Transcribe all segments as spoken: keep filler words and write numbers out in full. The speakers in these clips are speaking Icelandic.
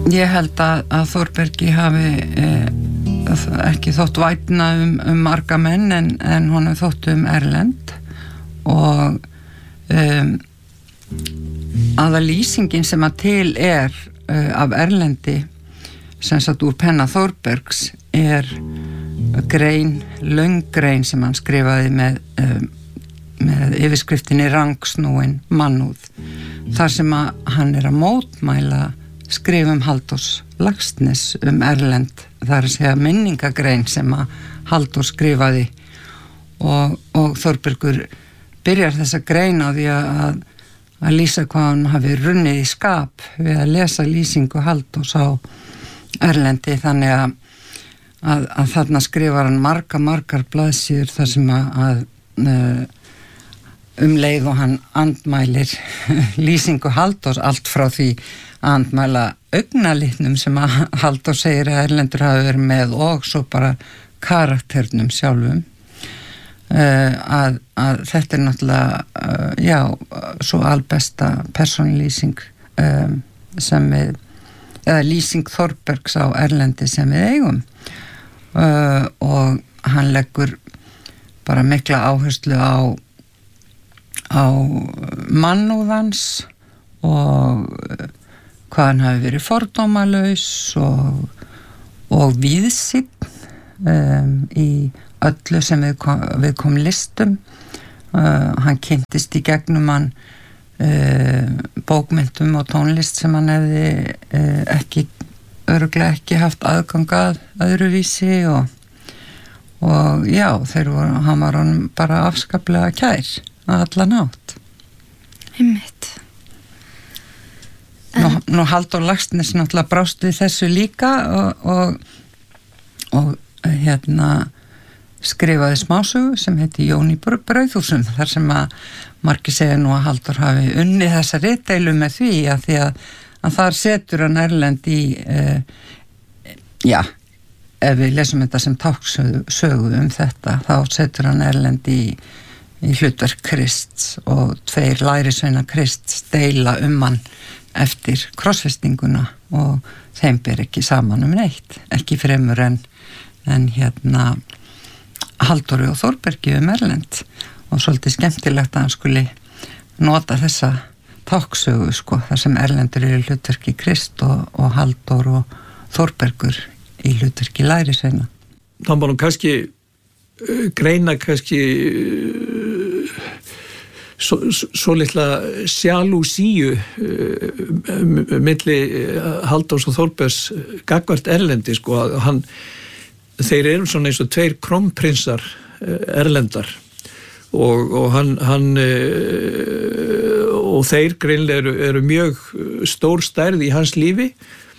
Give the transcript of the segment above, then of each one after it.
Ég held að, að Þórbergi hafi eh, ekki þótt vætna um, um marga menn en, en honum þótt um Erlend og um, aða lýsingin sem að til er uh, af Erlendi sem sagt úr penna Þórbergs er grein, löng grein sem hann skrifaði með, um, með yfirskriftinni Rangsnúin mannúð þar sem að hann er að mótmæla skrifum Halldórs Laxness um Erlend, það er að segja minningagrein sem að Halldór skrifaði og, og Þórbergur byrjar þessa grein á því að, að lýsa hvað hann hafi runnið í skap við að lesa lýsingu Halldórs á Erlendi þannig að, að, að þarna skrifar hann marga, margar blaðsíður þar sem að, að um leið og hann andmælir lýsingu Halldórs allt frá því andmæla augnalitnum sem að Halldór segir að Erlendur hafi verið með og svo bara karakternum sjálfum uh, að, að þetta er náttúrulega uh, já, svo albesta persónulýsing um, sem við eða lýsing Þórbergs á Erlendi sem við eigum uh, og hann leggur bara mikla áherslu á á mannúðans og hvað hann hafi verið fordómalaus og, og víðsýnn um, í öllu sem við kom, við kom listum uh, hann kynntist í gegnum hann uh, bókmyndum og tónlist sem hann hefði uh, ekki örugglega ekki haft aðgang að öðruvísi og, og já, þeir voru hann var hann bara afskaplega kær að alla nátt einmitt. Nú, nú Halldór Laxness náttúrulega brást við þessu líka og, og, og hérna skrifaði smásögu sem heiti Jón í brauðhúsum þar sem að margir segja nú að Halldór hafi unnið þessa ritdeilu með því að því að, að þar setur hann Erlend í uh, já, ef við lesum þetta sem táknsögu um þetta þá setur hann Erlend í í hlutverk Krists og tveir lærisveina Krists deila um hann eftir krossfestinguna og þeim ber ekki saman um neitt, ekki fremur en, en hérna Halldóri og Þórbergi um Erlend og svolítið skemmtilegt að hann skuli nota þessa táknsögu sko, þar sem Erlendur er í hlutverki Krist og, og Halldór og Þórbergur í hlutverki lærisveina. Það var nú kannski greina kannski svo, svo litla sjálúsíu uh, milli Halldórs og Þórbergs gagnvart Erlendi sko að hann, þeir eru svona eins og tveir krónprinsar Erlendar og, og hann, hann uh, og þeir greinlega eru, eru mjög stór stærð í hans lífi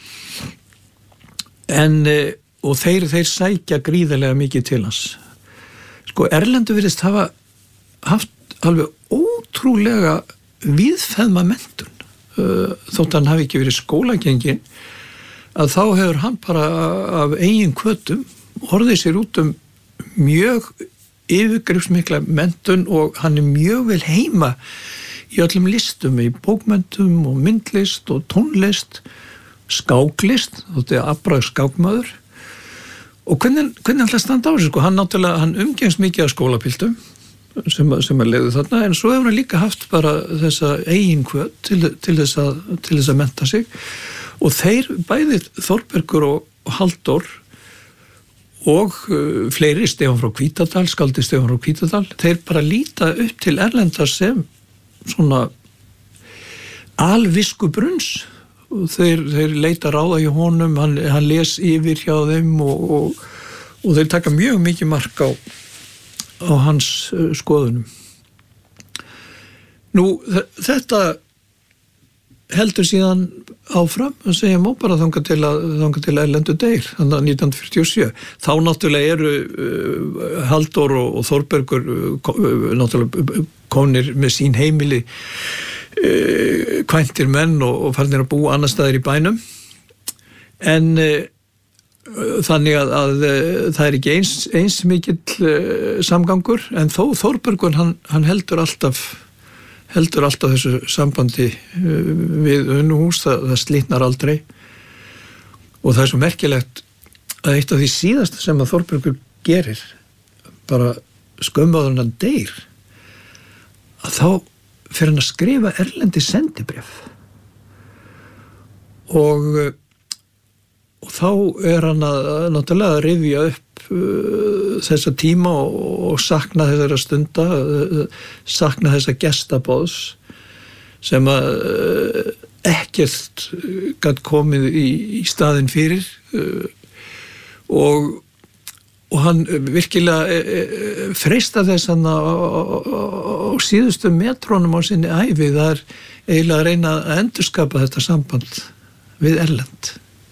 en uh, og þeir, þeir sækja gríðarlega mikið til hans. Sko Erlendur virðist hafa haft alveg ótrúlega víðfeðma menntun uh, þótt hann hafi ekki verið skólagengin að þá hefur hann bara af eigin hvötum orðið sér út um mjög yfirgripsmikla menntun og hann er mjög vel heima í öllum listum, í bókmentum og myndlist og tónlist skáklist, þótti að afbragð skákmaður og hvernig, hvernig ætla að standa á þessu sko, hann náttúrulega, hann umgengst mikið af skólapiltum sem, sem að leiðu þarna en svo hefur hann líka haft bara þessa eigin hvöt til, til þess að til þess að mennta sig og þeir bæði Þórbergur og, og Halldór og uh, fleiri Stefán frá Hvítadal, skáldi Stefán frá Hvítadal þeir bara líta upp til Erlendar sem svona alvisku brunns og þeir, þeir leita ráða hjá honum, hann, hann les yfir hjá þeim og, og, og þeir taka mjög mikið mark á, á hans uh, skoðunum. Nú, þetta heldur síðan áfram að segja má bara þangað til að þangað til að Erlendur deyr, þannig að nítján hundruð fjörutíu og sjö. Þá náttúrulega eru uh, Halldór og, og Þórbergur uh, náttúrulega komnir með sín heimili uh, kvæntir menn og, og farnir að búa annar staðar í bænum. En uh, þannig að, að uh, það er ekki eins, eins mikill uh, samgangur, en þó Þórbergur hann, hann heldur alltaf heldur alltaf þessu sambandi við Unuhús, það, það slitnar aldrei og það er svo merkilegt að eitt af því síðasta sem að Þórbergur gerir bara skömmu áður en hann deyr að þá fer hann að skrifa erlendi sendibréf og, og þá er hann að náttúrulega að rifja upp uh, þessa tíma og, og sakna þessara stunda uh, sakna þessa gestabóðs sem að uh, ekkert gat komið í, í staðinn fyrir uh, og, og hann virkilega uh, freista þess hann á, á, á síðustu metrónum á sinni ævi, það er eiginlega að reyna að endurskapa þetta samband við Erlend.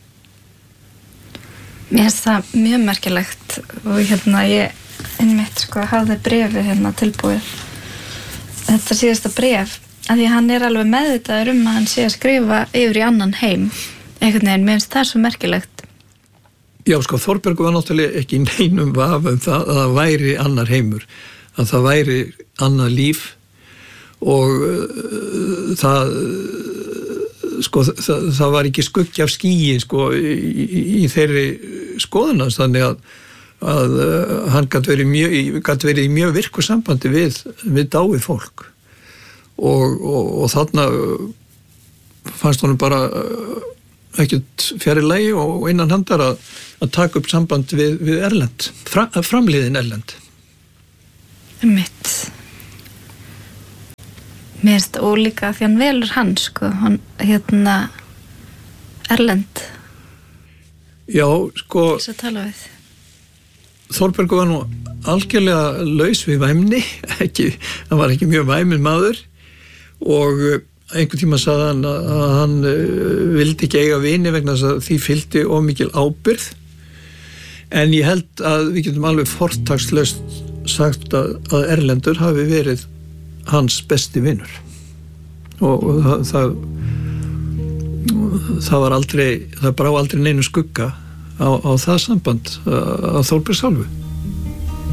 Mér finnst það mjög merkilegt og hérna ég einmitt sko hafði bréfi hérna tilbúið þetta síðasta bréf að því hann er alveg meðvitaður um að hann sé að skrifa yfir í annan heim einhvern veginn, mér finnst það svo merkilegt. Já sko, Þórbergur var náttúrulega ekki í neinum vafa um það að það væri annar heimur, að það væri annað líf og uh, það sko, það, það var ekki skuggi af skýi sko í, í, í þeirri skoðunans, þannig að, að uh, hann gat verið mjög, gat verið í mjög virku sambandi við, við dáið fólk. Og, og, og þarna fannst honum bara ekkert fjari lagi og innan handar að, að taka upp samband við, við Erlend, Fra, framliðin Erlend. Mitt. Mér finnst ólíka því hann velur hann, sko, hann, hérna, Erlend. Já, sko. Þess að tala við. Þórbergur var nú algjörlega laus við væmni, ekki, hann var ekki mjög væminn maður. Og einhvern tíma sagði hann að hann vildi ekki eiga vini vegna þess að því fylgdi of mikil ábyrgð en ég held að við getum alveg fortakslaust sagt að, að Erlendur hafi verið hans besti vinur og, og það, það það var aldrei það brá aldrei neinu skugga á, á það samband á Þórbergs hálfu.